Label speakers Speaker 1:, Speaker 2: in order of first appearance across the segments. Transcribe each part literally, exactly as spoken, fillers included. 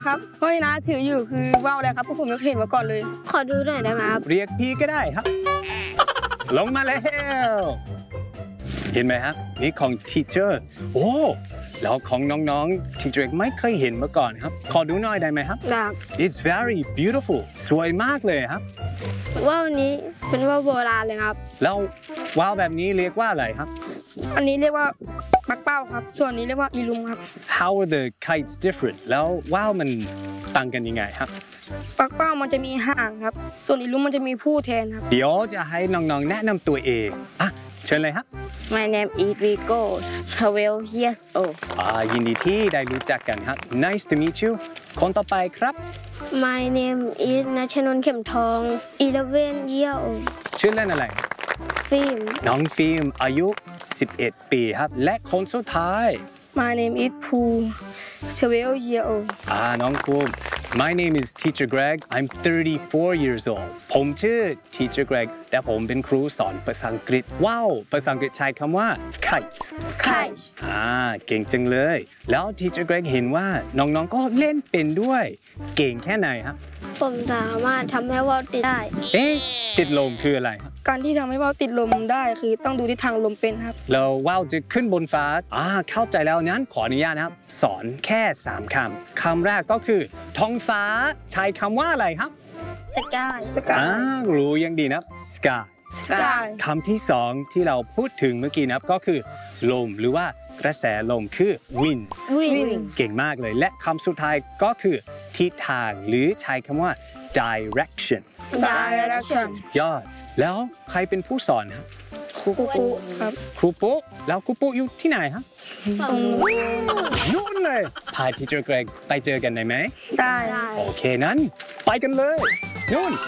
Speaker 1: ครับเพราะที่น้าถืออยู่คือว่าวอะไรครับเพราะผมไม่เคยเห็นมาก่อนเลยขอดูหน่อยได้ไหมครับ
Speaker 2: เรียกพี่ก็ได้ครับลงมาแล้วเห็นไหมครับนี่ของ teacher โอ้แล้วของน้องๆ teacher ไม่เคยเห็นมาก่อนครับขอดูหน่อยได้ไหมครับ
Speaker 1: ได้
Speaker 2: It's very beautiful สวยมากเลยครับ
Speaker 1: ว่าวนี้เป็นว่าวโบราณเลยครับ
Speaker 2: แล้วว่าวแบบนี้เรียกว่าอะไรครับ
Speaker 1: อันนี้เรียกว่าปักเป้าครับส่วนนี้เรียกว่าอีลุมครับ
Speaker 2: How are the kites different แล้วว่าวมันต่างกันยังไงครับ
Speaker 1: ปักเป้ามันจะมีห่างครับส่วนอีลุมมันจะมีผู้แทนครับ
Speaker 2: เดี๋ยวจะให้น้องๆแนะนำตัวเองอ่ะเชิญเลยครับ
Speaker 3: My name is Rico twelve years old
Speaker 2: อ่ายินดีที่ได้รู้จักกันครับ Nice to meet you คนต่อไปครับ
Speaker 1: My name is ณชนนท์เข็มทองeleven years old
Speaker 2: ชื่อเล่นอะไร
Speaker 1: ฟิล์ม
Speaker 2: น้องฟิล์มอายุสิบเอ็ดปีครับและคนสุดท้าย
Speaker 1: My name is ภูtwelve years old
Speaker 2: อ่าน้องภูมิ My name is Teacher Greg I'm thirty-four years old ผมชื่อ Teacher Greg แต่ผมเป็นครูสอนภาษาอังกฤษว้าวภาษาอังกฤษใช้คำว่า kite
Speaker 1: kite
Speaker 2: อ่าเก่งจังเลยแล้ว Teacher Greg เห็นว่าน้องๆก็เล่นเป็นด้วยเก่งแค่ไหนครับ
Speaker 1: ผมสามารถทำให้ว่าวติดได้
Speaker 2: เอ๊ะติดลมคืออะไรครับ
Speaker 1: การที่ทำให้ว่าวติดลมได้คือต้องดูทิศทางลมเป็นครับ
Speaker 2: แล้วว่าวจะขึ้นบนฟ้าอ่าเข้าใจแล้วนั้นขออนุญาตนะครับสอนแค่สามคำคำแรกก็คือท้องฟ้าใช้คำว่าอะไรครับ
Speaker 1: sky
Speaker 2: อ่ารู้ยังดีนะครับ sky
Speaker 1: sky
Speaker 2: คำที่สองที่เราพูดถึงเมื่อกี้นะครับก็คือลมหรือว่ากระแสลมคือ wind
Speaker 1: wind
Speaker 2: เก่งมากเลยและคำสุดท้ายก็คือทิศทางหรือใช้คำว่า direction
Speaker 1: direction
Speaker 2: ยอดแล้วใครเป็นผู้สอนครับ
Speaker 1: ครูปุ๊ครับ
Speaker 2: ครูปุ๊แล้วครูปุ๊อยู่ที่ไหนครับนู่นเลยพาทีเจอร์เกรกไปเจอกันได้ไหม
Speaker 1: ได้
Speaker 2: โอเคนั้นไปกันเลยนู่น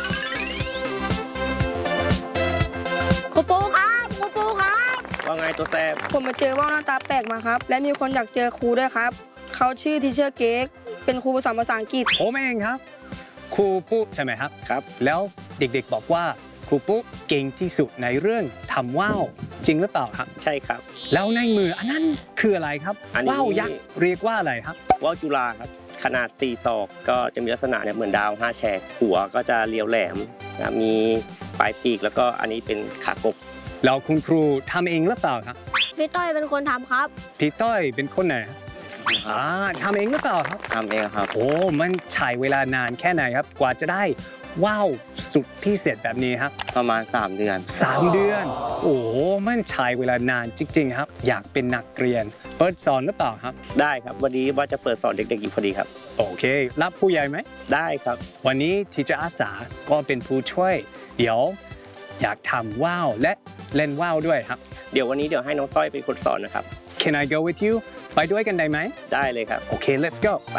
Speaker 1: ครูปุ๊ครับครูปุ๊ครับ
Speaker 2: ว่าไงตัวแซม
Speaker 1: ผมมาเจอว่าวหน้าตาแปลกมาครับและมีคนอยากเจอครูด้วยครับเขาชื่อทีเชอร์เก๊กเป็นครูสอนภาษาอังกฤษ
Speaker 2: ผมเองครับครูปุ๊ใช่ไหมครับ
Speaker 4: ครับ
Speaker 2: แล้วเด็กๆบอกว่าครูปุ๊เก่งที่สุดในเรื่องทำว่าวจริงหรือเปล่าครับ
Speaker 4: ใช่ครับ
Speaker 2: แล้วในมืออันนั้นคืออะไรครับว่าวยักษ์เรียกว่าอะไรครับ
Speaker 4: ว่าวจุฬาครับขนาดสี่ศอกก็จะมีลักษณะเนี่ยเหมือนดาวห้าแฉกหัวก็จะเรียวแหลมนะมีปลายปีกแล้วก็อันนี้เป็นขากบ
Speaker 2: แล้วคุณครูทำเองหรือเปล่าครับ
Speaker 1: พี่ต้อยเป็นคนทำครับ
Speaker 2: พี่ต้อยเป็นคนไหนอ่าทำเองหรือเปล่าครับ
Speaker 4: ทำเองครับ
Speaker 2: โอ้มันใช้เวลานานแค่ไหนครับกว่าจะได้ว้าวสุดพิเศษแบบนี้ครับ
Speaker 4: ประมาณสามเดือน
Speaker 2: สามเดือนโอ้มันใช้เวลานานจริงๆครับอยากเป็นนักเรียนเปิดสอนหรือเปล่าครับ
Speaker 4: ได้ครับวันนี้ว่าจะเปิดสอนเด็กๆอยู่พอดีครับ
Speaker 2: โอเครับผู้ใหญ่ไหม
Speaker 4: ได้ครับ
Speaker 2: วันนี้ทีเจอร์อาสาก็เป็นผู้ช่วยเดี๋ยวอยากทำว่าวและเล่นว่าวด้วยครับ
Speaker 4: เดี๋ยววันนี้เดี๋ยวให้น้องต้อยเป็นคนสอนนะครับ
Speaker 2: Can I go with you ไปด้วยกันได้ไหม
Speaker 4: ได้เลยครับ
Speaker 2: โอเค let's go ไป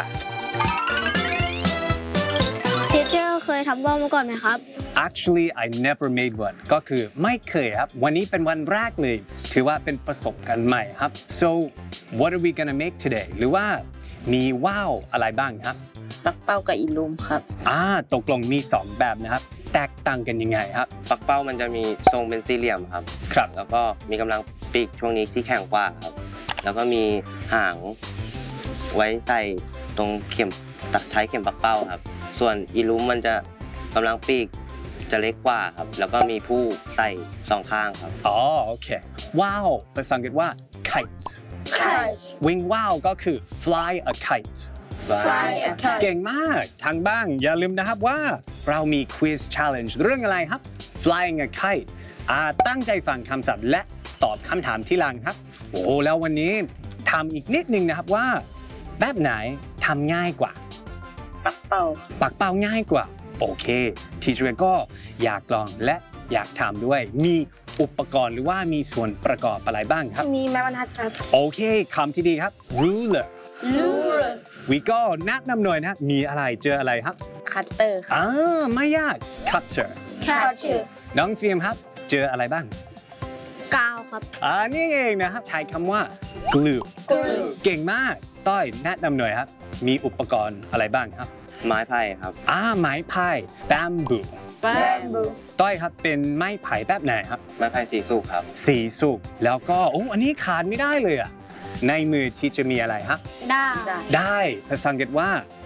Speaker 1: ทีเจอร์เคยทำว่าวมาก่อนไหมครับ
Speaker 2: Actually I never made one ก็คือไม่เคยครับวันนี้เป็นวันแรกเลยถือว่าเป็นประสบการณ์ใหม่ครับ so what are we gonna make today หรือว่ามีว่าวอะไรบ้างครับ
Speaker 3: ปักเป้ากับอีลุมครับ
Speaker 2: อ่าตกลงมีสองแบบนะครับแตกต่างกันยังไงครับ
Speaker 4: ปักเป้ามันจะมีทรงเป็นสี่เหลี่ยมครับ
Speaker 2: ครับ
Speaker 4: แล้วก็มีกำลังปีกช่วงนี้ที่แข็งกว่าครับแล้วก็มีหางไว้ใส่ตรงเข็มตัดท้ายเข็มปักเป้าครับส่วนอีลุมมันจะกำลังปีกจะเล็กกว่าครับแล้วก็มีผู้ใส่สองข้างครับ
Speaker 2: อ๋อโอเคว้าวภาษาอังกฤษว่า kite
Speaker 1: kite
Speaker 2: วิ่งว่าวก็คือ fly a kite
Speaker 1: fly a kite
Speaker 2: เก่งมากทางบ้างอย่าลืมนะครับว่าเรามี quiz challenge เรื่องอะไรครับ flying a kite อ่าตั้งใจฟังคำศัพท์และตอบคำถามที่หลังครับโอ้แล้ววันนี้ทำอีกนิดนึงนะครับว่าแบบไหนทำง่ายกว่า
Speaker 3: ปักเป้า
Speaker 2: ปักเป้าง่ายกว่าโอเคทีเชอร์ก็อยากลองและอยากทำด้วยมีอุปกรณ์หรือว่ามีส่วนประกอบอะไรบ้างครับ
Speaker 1: มีไม้บรรทัดครับ
Speaker 2: โอเคคำที่ดีครับ ruler
Speaker 1: ruler
Speaker 2: วิก็แนะนำหน่อยนะมีอะไรเจออะไรครับ
Speaker 3: คัตเตอร์
Speaker 2: อ่าไม่ยาก cutter
Speaker 1: cutter
Speaker 2: น้องฟิล์มครับเจออะไรบ้าง
Speaker 1: กาวครับ
Speaker 2: อ่านี่เองนะครับใช้คำว่า glue
Speaker 1: glue
Speaker 2: เก่งมากต้อยแนะนำหน่อยครับมีอุปกรณ์อะไรบ้างครับ
Speaker 4: ไม้ไผ่ครับ
Speaker 2: อ่าไม้ไผ่ bamboo
Speaker 1: bamboo
Speaker 2: ต้อยครับเป็นไม้ไผ่แบบไหนครับ
Speaker 4: ไม้ไผ่สีสุกครับ
Speaker 2: สีสุกแล้วก็โอ้อันนี้ขาดไม่ได้เลยอ่ะในมือที่จะมีอะไรฮะ
Speaker 1: ได้
Speaker 2: ได้ภาษาอังกฤษว่า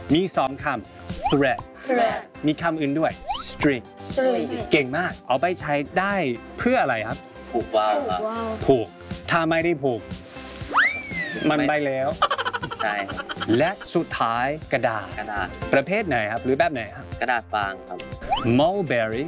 Speaker 2: มีสองคำ thread
Speaker 1: thread
Speaker 2: มีคำอื่นด้วย string
Speaker 1: string
Speaker 2: เก่งมาก เอาไปใช้ได้เพื่ออะไรครับ
Speaker 4: ผูกว่าวครับ
Speaker 2: ผูก ถ้าไม่ได้ผูก มันไปแล้ว
Speaker 4: ใช่ครับ
Speaker 2: และสุดท้ายกระดาษ
Speaker 4: กระดาษ
Speaker 2: ประเภทไหนครับ หรือแบบไหนครับ
Speaker 4: กระดาษฟางครับ
Speaker 2: mulberry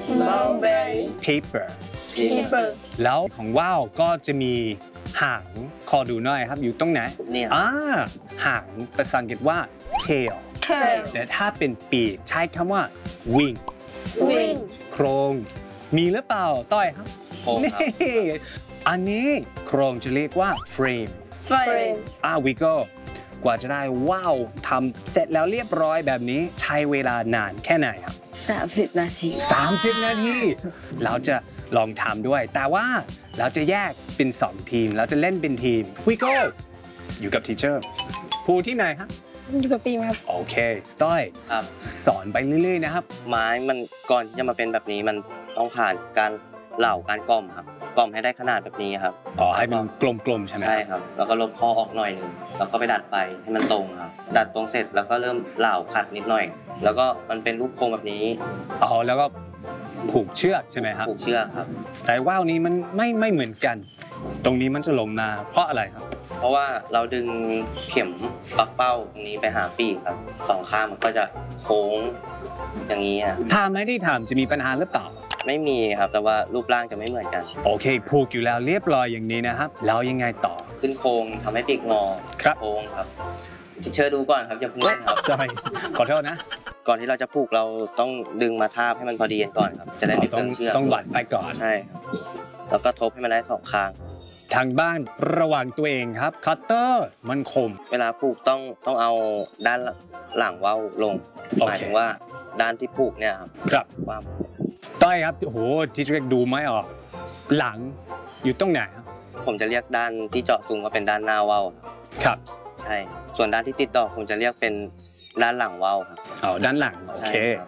Speaker 1: mulberry
Speaker 2: paper
Speaker 1: paper
Speaker 2: แล้วของว่าวก็จะมีหางขอดูหน่อยครับ อยู่ตรงไหน
Speaker 4: เนี่ย
Speaker 2: อ่าหางภาษาอังกฤษว่า tail
Speaker 1: tail
Speaker 2: แต่ถ้าเป็นปีกใช้คำว่า wing
Speaker 1: wing
Speaker 2: โครงมีหรือเปล่าต้อยครับ
Speaker 4: โค้งครับ
Speaker 2: นี่อันนี้โครงจะเรียกว่า frame
Speaker 1: frame
Speaker 2: อ่าวิโก้กว่าจะได้ว้าวทำเสร็จแล้วเรียบร้อยแบบนี้ใช้เวลานานแค่ไหนครับ
Speaker 3: สามสิบนาที
Speaker 2: สามสิบ นาที เราจะลองทำด้วย แต่ว่าเราจะแยกเป็นสองทีม เราจะเล่นเป็นทีมวิโก้อยู่กับทีเชอร์ภูที่ไหนครับ
Speaker 1: อยู่กับฟิล์มครับ
Speaker 2: โอเค ต้อย
Speaker 4: ครับ
Speaker 2: สอนไปเรื่อยๆนะครับ
Speaker 4: ไม้มันก่อนที่จะมาเป็นแบบนี้มันต้องผ่านการเหล่าการกล่อมครับกล่อมให้ได้ขนาดแบบนี้ครับ
Speaker 2: อ๋อให้มันกลมๆใช่ไหม
Speaker 4: ใช่ครับ แล้วก็ลบข้อออกหน่อยหนึงแล้วก็ไปดัดไฟให้มันตรงครับ ดัดตรงเสร็จแล้วก็เริ่มเหล่าขัดนิดหน่อย แล้วก็มันเป็นรูปโครงแบบนี้
Speaker 2: อ๋อแล้วก็ผูกเชือกใช่ไหมครับ
Speaker 4: ผูกเชือกครับ
Speaker 2: แต่ว่าวนี้มันไม่ไม่เหมือนกัน ตรงนี้มันจะลงมาเพราะอะไรครับ
Speaker 4: เพราะว่าเราดึงเข็มปักเป้าตรงนี้ไปหาปีกครับสองข้างมันก็จะโค้งอย่างนี้อะ
Speaker 2: ถ้าไม่ได้ทำจะมีปัญหาหรือเปล่า
Speaker 4: ไม่มีครับแต่ว่ารูปร่างจะไม่เหมือนกัน
Speaker 2: โอเค ผูกอยู่แล้วเรียบร้อยอย่างนี้นะครับ แล้วยังไงต่อ
Speaker 4: ขึ้นโค้งทำให้ปีกงอ
Speaker 2: ครับ
Speaker 4: โค้งครับเชิญดูก่อนครับอย่าเพิ่งเล่นครับ
Speaker 2: ใช่ขอโทษนะ
Speaker 4: ก่อนที่เราจะผูกเราต้องดึงมาทาบให้มันพอดีกันก่อนครับ จะได้ไม่
Speaker 2: ต้
Speaker 4: เป
Speaker 2: อ
Speaker 4: ลื
Speaker 2: ง
Speaker 4: องเชือก
Speaker 2: ต้องหวัดไปก่อน
Speaker 4: ใช่ครับแล้วก็ทบให้มันได้สองข้าง
Speaker 2: ทางบ้านระวังตัวเองครับคัตเตอร์มันคม
Speaker 4: เวลาผูกต้องต้องเอาด้านหลังเว้าลง
Speaker 2: โอเค
Speaker 4: หมายถึงว่าด้านที่ผูกเนี่ยครับ
Speaker 2: ครับ
Speaker 4: ความ
Speaker 2: ต้อยครับโอ้โหที่เรียกดูไม่ออก หลังอยู่ตรงไหนครับ
Speaker 4: ผมจะเรียกด้านที่เจาะซุงว่าเป็นด้านหน้าเว้าครับ
Speaker 2: ครับ
Speaker 4: ใช่ ส่วนด้านที่ติดดอกผมจะเรียกเป็นด้านหลังเว้าครับ
Speaker 2: อ๋อด้านหลังโอ
Speaker 4: ใช่
Speaker 2: เค
Speaker 4: ครับ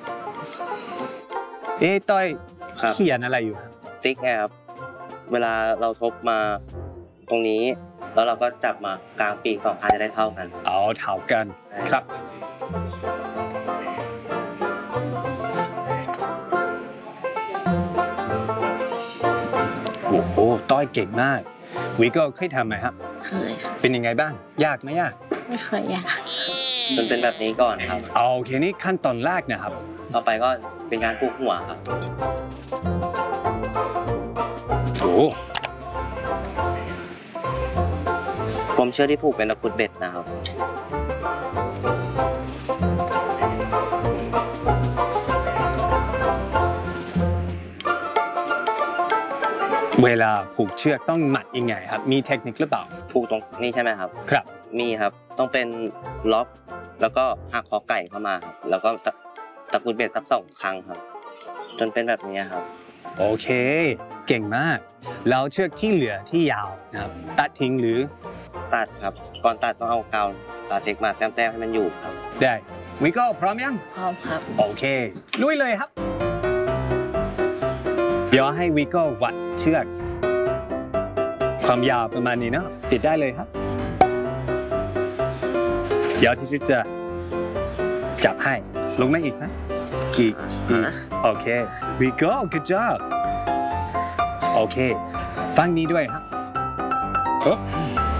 Speaker 2: เอ๊ะต้อย
Speaker 4: ครับ
Speaker 2: เขียนอะไรอยู่ครับ
Speaker 4: ติ๊กไงครับเวลาเราทบมาตรงนี้ แล้วเราก็จับมากลางปีกสองข้างจะได้เท่ากัน
Speaker 2: เอาเท่ากัน
Speaker 4: ใช่
Speaker 2: ครับ โอ้โหต้อยเก่งมากวิโก้เคยทำไหมครับ
Speaker 3: เคยค่ะ
Speaker 2: เป็นยังไงบ้าง ยากไหมยาก
Speaker 3: ไม่ค่อยอยาก
Speaker 4: จนเป็นแบบนี้ก่อนครับ
Speaker 2: เอาโอเคนี่ขั้นตอนแรกนะครับ
Speaker 4: ต่อไปก็เป็นการปลูกหัวครับ
Speaker 2: โอ้
Speaker 4: ผมเชื่อที่ผูกเป็นตะกรุดเบ็ดนะครับ
Speaker 2: เวลาผูกเชือกต้องมัดยังไงครับ มีเทคนิคหรือเปล่า
Speaker 4: ผูกตรงนี้ใช่ไหมครับ
Speaker 2: ครับ
Speaker 4: มีครับ ต้องเป็นล็อก แล้วก็หักคอไก่เข้ามาครับ แล้วก็ตะตะกรุดเบ็ดสักสองครั้งครับ จนเป็นแบบนี้ครับ
Speaker 2: โอเค เก่งมาก แล้วเชือกที่เหลือที่ยาวนะครับ ตัดทิ้งหรือ
Speaker 4: ตัดครับ ก่อนตัดต้องเอากาวลาเทกซ์มาแต้มๆให้มันอยู่ครับ
Speaker 2: ได้วิโก้พร้อมยัง
Speaker 3: พร้อมครับ
Speaker 2: โอเค ลุยเลยครับ เดี๋ยวให้วิโก้วัดเชือก ความยาวประมาณนี้เนาะติดได้เลยครับ เดี๋ยวที่ชุดจะจับให้ ลงมาอีกนะอีกอีกโอเค we go good job โอเค ฟังนี้ด้วยครับปึ๊บ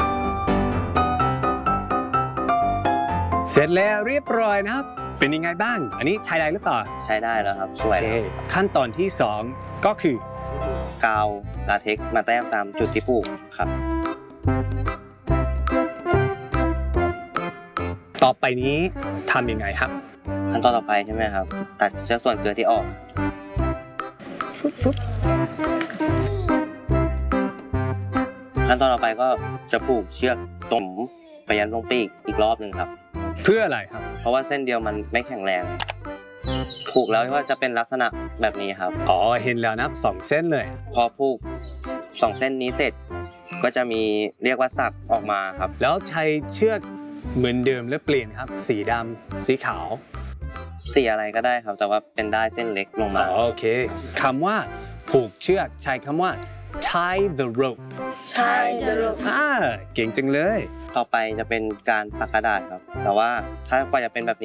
Speaker 2: เสร็จแล้วเรียบร้อยนะครับ เป็นยังไงบ้าง อันนี้ใช้ได้หรือเปล่า
Speaker 4: ใช้ได้แล้วครับ ส
Speaker 2: โอ
Speaker 4: วย
Speaker 2: เค
Speaker 4: แล้ว
Speaker 2: ขั้นตอนที่สองก็คือ
Speaker 4: กาวลาเทกซ์มาแต้มตามจุดที่ผูกครับ
Speaker 2: ต่อไปนี้ทำยังไงครับ
Speaker 4: ขั้นตอนต่อไปใช่ไหมครับ ตัดเชือกส่วนเกินที่ออก
Speaker 3: ฟุ๊บฟุ๊บ
Speaker 4: ขั้นตอนต่อไปก็จะผูกเชือกตรงไปยันตรงปีกอีกรอบหนึ่งครับ
Speaker 2: เพื่ออะไรครับ
Speaker 4: เพราะว่าเส้นเดียวมันไม่แข็งแรง ผูกแล้วว่าจะเป็นลักษณะแบบนี้ครับ
Speaker 2: อ๋อ เห็นแล้วนะครับสองเส้นเลย
Speaker 4: พอผูกสองเส้นนี้เสร็จ ก็จะมีเรียกว่าสักออกมาครับ
Speaker 2: แล้วใช้เชือกเหมือนเดิมหรือเปลี่ยนครับ สีดำสีขาว
Speaker 4: สีอะไรก็ได้ครับ แต่ว่าเป็นได้เส้นเล็กลง
Speaker 2: อ๋
Speaker 4: มา
Speaker 2: อโอเคคำว่าผูกเชือกใช้คำว่า tie the rope
Speaker 3: Tie the rope
Speaker 2: อ่าเก่งจังเลย
Speaker 4: ต่อไปจะเป็นการปักกระดาษครับ แต่ว่าถ้ากว่าจะเป็นแบบนี้